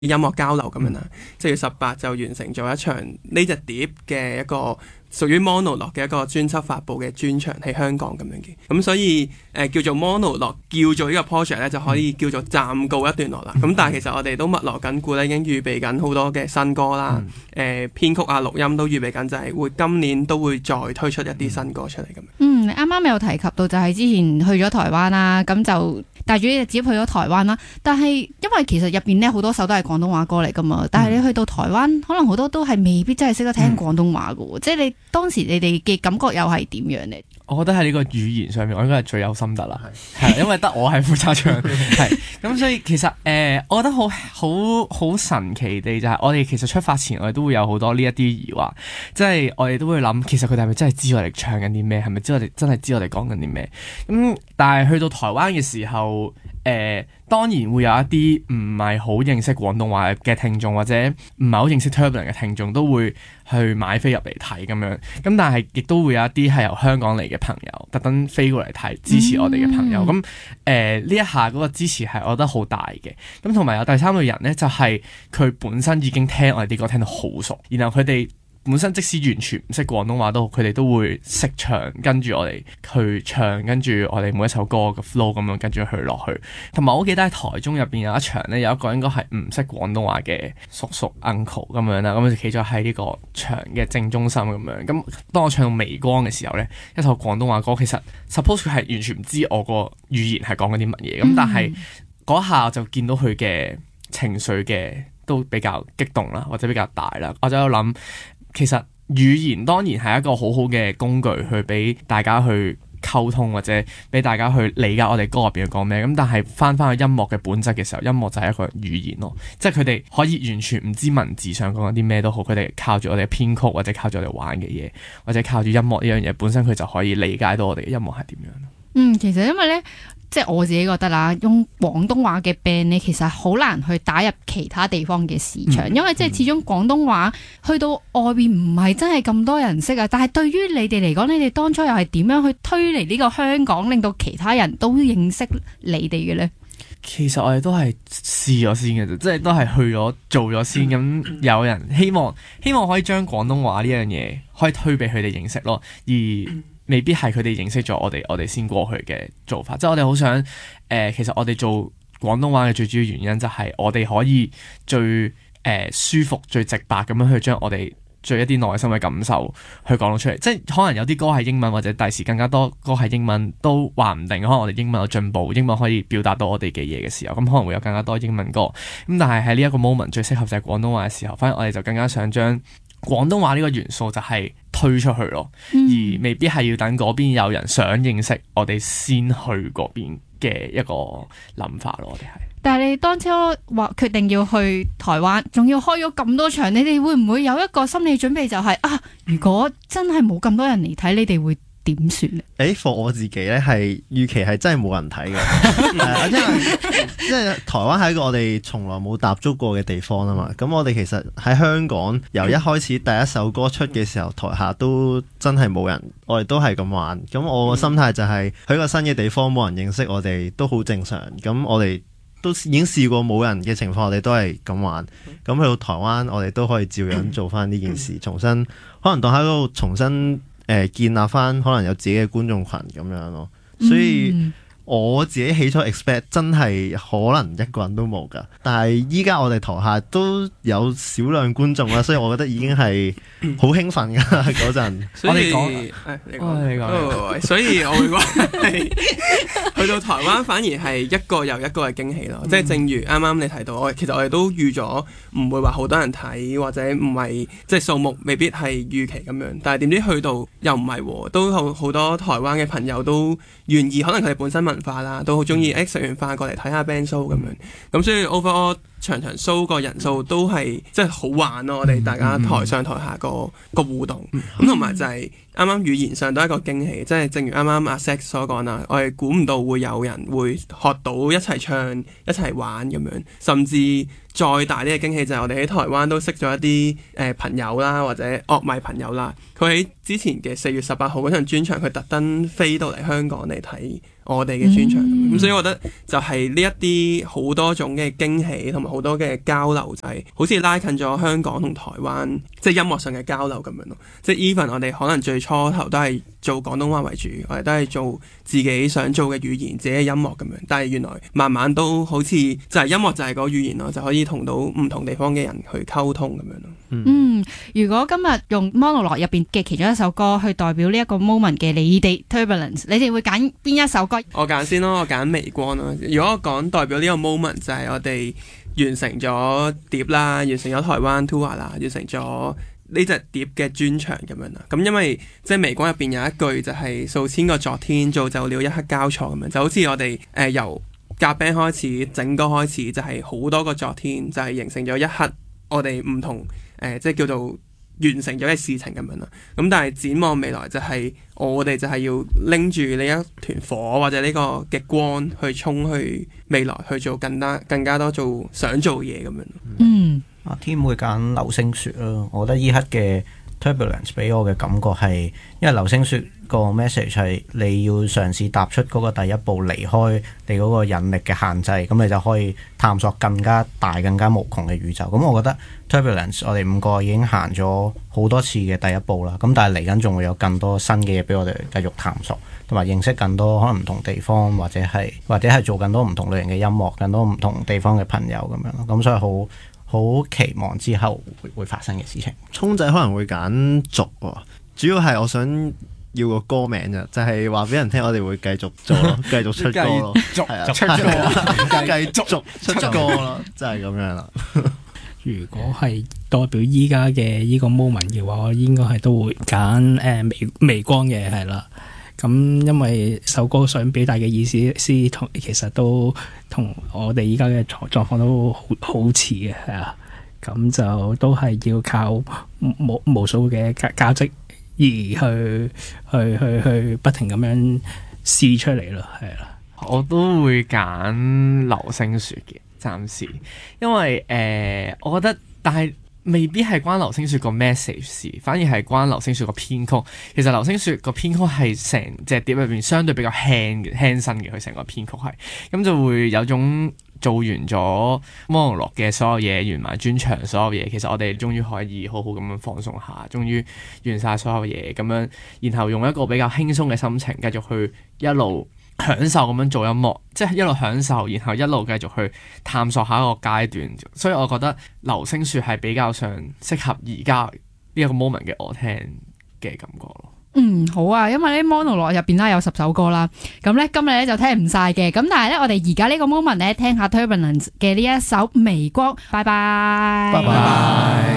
音樂交流咁樣啦。4月18就完成咗一場呢隻碟嘅一個屬於 Monologue 嘅一個專輯發佈嘅專場喺香港咁樣嘅，咁所以叫做 Monologue 叫做呢個 project 咧就可以叫做暫告一段落啦。咁但係其實我哋都密鑼緊鼓咧，已經預備緊好多嘅新歌啦，編曲啊、錄音都預備緊，就係會今年都會再推出一啲新歌出嚟咁樣。 你啱啱有提及到就係之前去咗台灣啦，咁就帶住呢隻碟去咗台灣啦。但係因為其實入邊咧好多首都係廣東話歌嚟噶嘛，但係你去到台灣，可能好多都係未必真係識得聽廣東話噶喎，即係你當時你哋嘅感覺又係點樣呢？ 我覺得喺呢個語言上面，我應該係最有心得啦，係因為得我係負責唱，係咁所以其實我覺得好神奇地就係我哋其實出發前我哋都會有好多呢一啲疑惑，即係我哋都會諗其實佢哋係咪真係知我哋唱緊啲咩，係咪真係知我哋講緊啲咩？咁但係去到台灣嘅時候，當然會有一啲唔係好認識廣東話嘅聽眾，或者唔係好認識 Turbulent 嘅聽眾，都會去買飛入嚟睇咁樣。咁但係亦都會有一啲係由香港嚟嘅朋友特登飛過嚟睇，支持我哋嘅朋友。咁呢一下嗰個支持係我覺得好大嘅。咁同埋有第三個人呢，就係佢本身已經聽我哋啲歌聽到好熟，然後佢哋本身即使完全唔識廣東話都好，佢哋都會識唱，跟住我哋去唱，跟住我哋每一首歌嘅 flow 咁樣跟住去落去。同埋我記得喺台中入邊有一場咧，有一個應該係唔識廣東話嘅叔叔 uncle 咁樣啦，咁就企咗喺呢個場嘅正中心咁樣。咁當我唱到微光嘅時候咧，一首廣東話歌，其實 suppose 佢係完全唔知我個語言係講緊啲乜嘢，咁但係嗰下就見到佢嘅情緒嘅都比較激動啦，或者比較大啦，我就喺度諗。其實語言當然係一個好好嘅工具，去俾大家去溝通，或者俾大家去理解我哋歌入邊講咩。咁但係翻去音樂嘅本質嘅時候，音樂就係一個語言咯。即係佢哋可以完全唔知文字上講緊啲咩都好，佢哋靠住我哋嘅編曲，或者靠住我哋玩嘅嘢，或者靠住音樂呢樣嘢本身，佢就可以理解到我哋嘅音樂係點樣。 其實因為咧。即係我自己覺得啦，用廣東話嘅 band 咧，其實好難去打入其他地方嘅市場，因為即係始終廣東話去到外邊唔係真係咁多人識啊。但係對於你哋嚟講，你哋當初又係點樣去推嚟呢個香港，令到其他人都認識你哋嘅咧？ 其實我哋都係試咗先嘅啫，即係都係去咗做咗先。咁有人希望可以將廣東話呢樣嘢可以推俾佢哋認識咯，而未必係佢哋認識咗我哋先過去嘅做法。即係我哋好想其實我哋做廣東話嘅最主要原因就係我哋可以最舒服、最直白咁樣去將我哋最一啲內心嘅感受去講到出嚟。即係可能有啲歌係英文，或者第時更加多歌係英文都話唔定。可能我哋英文有進步，英文可以表達到我哋嘅嘢嘅時候，咁可能會有更加多英文歌。咁但係喺呢一個 moment 最適合就係廣東話嘅時候，反而我哋就更加想將廣東話呢個元素就係推出去咯，而未必係要等嗰邊有人想認識我哋先去嗰邊嘅一個諗法咯。我哋係。 但係你當初話決定要去台灣，仲要開咗咁多場，你哋會唔會有一個心理準備，就係如果真係冇咁多人嚟睇，你哋會點算咧 ？for 我自己咧，係預期係真係冇人睇嘅，因為即係台灣係一個我哋從來冇踏足過嘅地方啊嘛。咁我哋其實喺香港由一開始第一首歌出嘅時候，台下都真係冇人，我哋都係咁玩。咁我個心態就係去個新嘅地方冇人認識我哋都好正常。咁我哋都已經試過冇人嘅情況，我哋都係咁玩。咁去到台灣，我哋都可以照樣做翻呢件事，重新可能當喺嗰度重新建立翻可能有自己嘅觀眾群咁樣咯。所以我自己起初 expect 真係可能一個人都冇㗎，但係依家我哋台下都有少量觀眾啦，所以我覺得已經係好興奮㗎嗰陣。 所以你講，所以我會話係去到台灣反而係一個又一個嘅驚喜咯。即係正如啱啱你提到，其實我哋都預咗唔會話好多人睇，或者唔係即係數目未必係預期咁樣。但係點知去到又唔係喎，都好多台灣嘅朋友都願意，可能佢哋本身文化啦，都好中意食完飯過嚟睇下 band show 咁樣。咁所以 overall 場 show 個人數都係即係好玩咯。我哋大家台上台下個互動，咁同埋就係啱啱語言上都係一個驚喜。即係正如啱啱阿 Zack 所講啦，我哋估唔到會有人會學到一齊唱一齊玩咁樣，甚至再大啲嘅驚喜就係我哋喺台灣都識咗一啲朋友啦，或者樂迷朋友啦。佢喺之前嘅4月18號嗰場專場，佢特登飛到嚟香港嚟睇我哋嘅專場。咁所以我覺得就係呢一啲好多種嘅驚喜同埋好多嘅交流，就係好似拉近咗香港同台灣即係音樂上嘅交流咁樣咯。即係 even 我哋可能最初頭都係做廣東話為主，我哋都係做自己想做嘅語言，自己嘅音樂咁樣。但係原來慢慢都好似就係音樂就係個語言咯，就可以同到唔同地方嘅人去溝通咁樣咯。 如果今日用 Monologue 入邊嘅其中一首歌去代表呢一個 moment 嘅你哋 Turbulence， 你哋會揀邊一首歌？ 我揀先咯，我揀微光咯。如果我講代表呢個 moment 就係我哋完成咗碟啦，完成咗台灣 tour 啦，完成咗呢隻碟嘅專場咁樣啦。咁因為即係微光入邊有一句就係數千個昨天造就了一刻交錯咁樣，就好似我哋由夾 band 開始整歌開始就係好多個昨天，就係形成咗一刻我哋唔同即係叫做完成咗嘅事情咁樣啦。咁但係展望未來就係我哋就係要拎住呢一團火或者呢個嘅光去衝去未來去做更加多做想做嘢咁樣。 阿 Tim 會揀流星雪咯，我覺得依刻嘅 Turbulence 俾我嘅感覺係，因為流星雪個 message 係你要嘗試踏出嗰個第一步，離開你嗰個引力嘅限制，咁你就可以探索更加大、更加無窮嘅宇宙。咁我覺得 Turbulence 我哋5個已經行咗好多次嘅第一步啦，咁但係嚟緊仲會有更多新嘅嘢俾我哋繼續探索，同埋認識更多可能唔同地方，或者係做更多唔同類型嘅音樂，更多唔同地方嘅朋友咁樣咯。咁所以好期望之後會發生嘅事情。 聰仔可能會揀續喎，主要係我想要個歌名啫，就係話俾人聽我哋會繼續做咯，繼續出歌咯，係啊，繼續出歌咯，就係咁樣啦。 如果係代表依家嘅依個 moment 嘅話，我應該係都會揀微光嘅，係啦。咁因為首歌想表達嘅意思其實都同我哋依家嘅狀況都好似嘅，係啊。咁就都係要靠無數嘅交織而去不停咁樣試出嚟咯，係啦。 我都會揀流星雪嘅，暫時，因為我覺得，但係未必係關流星雪個 message 事，反而係關流星雪個編曲。其實流星雪個編曲係成隻碟入邊相對比較輕身嘅，佢成個編曲係，咁就會有種做完咗 Monologue 嘅所有嘢，完埋專場所有嘢，其實我哋終於可以好好咁樣放鬆下，終於完晒所有嘢咁樣，然後用一個比較輕鬆嘅心情繼續去一路享受咁樣做音樂，即係一路享受，然後一路繼續去探索下一個階段。所以我覺得流星雪係比較上適合而家呢一個 moment 嘅我聽嘅感覺咯。 好啊，因為呢 Monologue 入邊啦有10首歌啦，咁咧今日咧就聽唔晒嘅，咁但係咧我哋而家呢個 moment 咧聽下 Turbulence 嘅呢一首微光，拜拜。